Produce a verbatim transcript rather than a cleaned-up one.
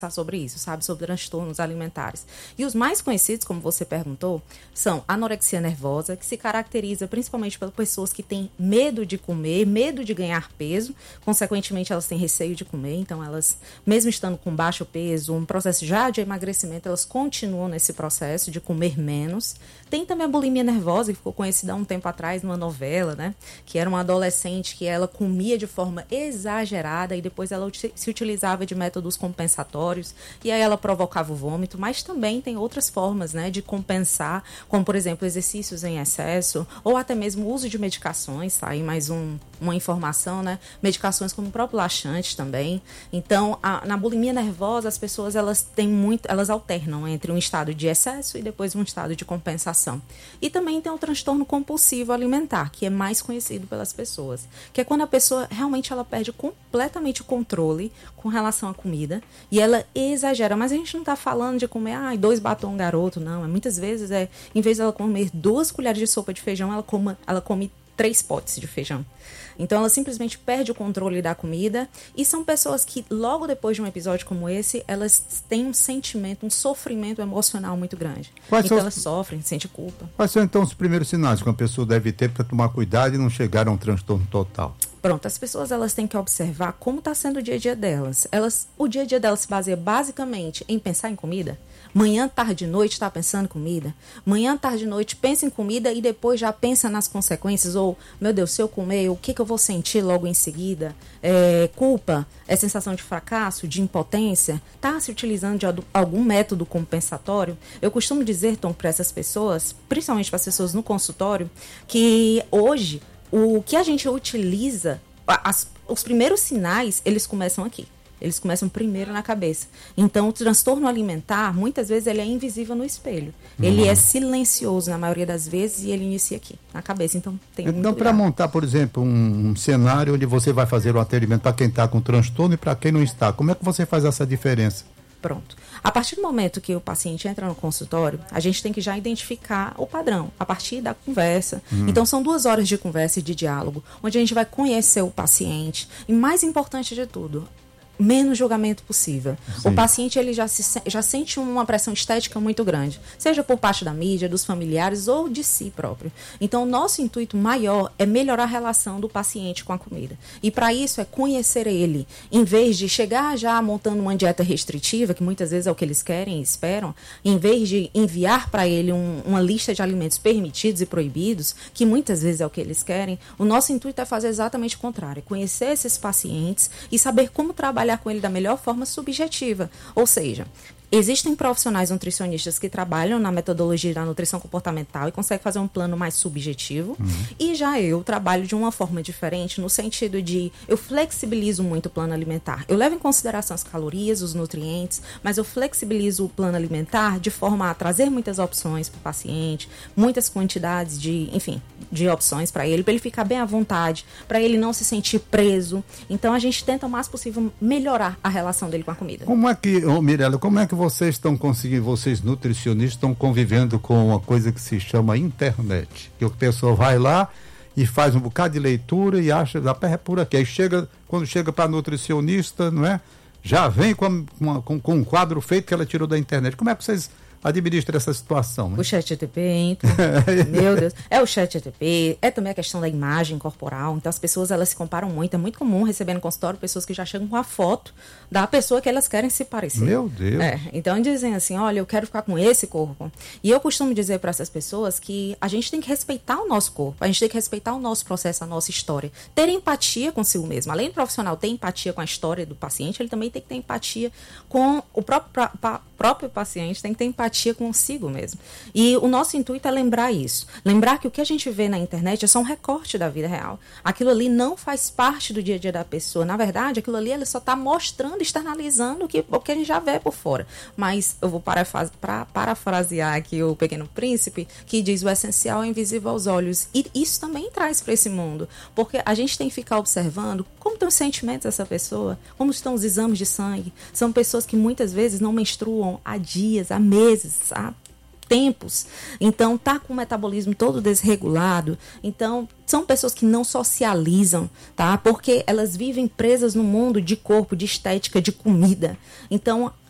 sobre isso, sabe, sobre transtornos alimentares. E os mais conhecidos, como você perguntou, são anorexia nervosa, que se caracteriza principalmente pelas pessoas que têm medo de comer, medo de ganhar peso, consequentemente elas têm receio de comer, então elas, mesmo estando com baixo peso, um processo já de emagrecimento, elas continuam nesse processo de comer menos. Tem também a bulimia nervosa, que ficou conhecida há um tempo atrás numa novela, né, que era uma adolescente que ela comia de forma exagerada e depois ela se utilizava de métodos compensatórios, e aí ela provocava o vômito, mas também tem outras formas, né, de compensar, como por exemplo exercícios em excesso ou até mesmo o uso de medicações, tá aí mais um, uma informação, né, medicações como o próprio laxante também. Então a, na bulimia nervosa as pessoas elas têm muito, elas alternam entre um estado de excesso e depois um estado de compensação. E também tem o transtorno compulsivo alimentar, que é mais conhecido pelas pessoas, que é quando a pessoa realmente ela perde completamente o controle com relação à comida e ela exagera, mas a gente não está falando de comer ah, dois batom garoto, não. Muitas vezes, é, em vez de ela comer duas colheres de sopa de feijão, ela, coma, ela come três potes de feijão. Então, ela simplesmente perde o controle da comida e são pessoas que, logo depois de um episódio como esse, elas têm um sentimento, um sofrimento emocional muito grande. Quais então, os... elas sofrem, sentem culpa. Quais são, então, os primeiros sinais que uma pessoa deve ter para tomar cuidado e não chegar a um transtorno total? Pronto, as pessoas elas têm que observar como está sendo o dia a dia delas. Elas, o dia a dia delas se baseia basicamente em pensar em comida. Manhã, tarde e noite está pensando em comida. Manhã, tarde e noite pensa em comida e depois já pensa nas consequências. Ou, meu Deus, se eu comer, o que, que eu vou sentir logo em seguida? É, culpa, é sensação de fracasso, de impotência? Está se utilizando de algum método compensatório? Eu costumo dizer, Tom, para essas pessoas, principalmente para as pessoas no consultório, que hoje o que a gente utiliza, as, os primeiros sinais, eles começam aqui. Eles começam primeiro na cabeça. Então, o transtorno alimentar, muitas vezes, ele é invisível no espelho. Uhum. Ele é silencioso, na maioria das vezes, e ele inicia aqui, na cabeça. Então, tem muito Então, para montar, por exemplo, um, um cenário onde você vai fazer um atendimento para quem está com transtorno e para quem não está, como é que você faz essa diferença? Pronto. A partir do momento que o paciente entra no consultório, a gente tem que já identificar o padrão, a partir da conversa. Hum. Então, são duas horas de conversa e de diálogo, onde a gente vai conhecer o paciente. E mais importante de tudo, menos julgamento possível. Sim. O paciente ele já, se, já sente uma pressão estética muito grande, seja por parte da mídia, dos familiares ou de si próprio. Então, o nosso intuito maior é melhorar a relação do paciente com a comida. E para isso é conhecer ele, em vez de chegar já montando uma dieta restritiva, que muitas vezes é o que eles querem e esperam, em vez de enviar para ele um, uma lista de alimentos permitidos e proibidos, que muitas vezes é o que eles querem, o nosso intuito é fazer exatamente o contrário, é conhecer esses pacientes e saber como trabalhar com ele da melhor forma subjetiva. Ou seja, existem profissionais nutricionistas que trabalham na metodologia da nutrição comportamental e conseguem fazer um plano mais subjetivo. Uhum. E já eu trabalho de uma forma diferente, no sentido de eu flexibilizo muito o plano alimentar. Eu levo em consideração as calorias, os nutrientes, mas eu flexibilizo o plano alimentar de forma a trazer muitas opções para o paciente, muitas quantidades de, enfim, de opções para ele, para ele ficar bem à vontade, para ele não se sentir preso. Então, a gente tenta o mais possível melhorar a relação dele com a comida. Como é que, oh, Mirella, como é que vocês estão conseguindo, vocês nutricionistas estão convivendo com uma coisa que se chama internet, que a pessoa vai lá e faz um bocado de leitura e acha, a pé é por aqui, aí chega, quando chega para nutricionista, não é? Já vem com, uma, com, com um quadro feito que ela tirou da internet. Como é que vocês administra essa situação? Né? O chat G T P entra, meu Deus, é o chat G T P, é também a questão da imagem corporal, então as pessoas elas se comparam muito, é muito comum receber no consultório pessoas que já chegam com a foto da pessoa que elas querem se parecer. Meu Deus! É, então dizem assim, olha, eu quero ficar com esse corpo, e eu costumo dizer para essas pessoas que a gente tem que respeitar o nosso corpo, a gente tem que respeitar o nosso processo, a nossa história, ter empatia consigo mesmo, além do profissional ter empatia com a história do paciente, ele também tem que ter empatia com o próprio, pra, pra, próprio paciente, tem que ter empatia consigo mesmo. E o nosso intuito é lembrar isso. Lembrar que o que a gente vê na internet é só um recorte da vida real. Aquilo ali não faz parte do dia a dia da pessoa. Na verdade, aquilo ali ele só está mostrando, externalizando o que, o que a gente já vê por fora. Mas eu vou parafrasear, para, parafrasear aqui o Pequeno Príncipe, que diz o essencial é invisível aos olhos. E isso também traz para esse mundo. Porque a gente tem que ficar observando como estão os sentimentos dessa pessoa, como estão os exames de sangue. São pessoas que muitas vezes não menstruam há dias, há meses, há tempos, então tá com o metabolismo todo desregulado, então são pessoas que não socializam, tá? Porque elas vivem presas no mundo de corpo, de estética, de comida. Então,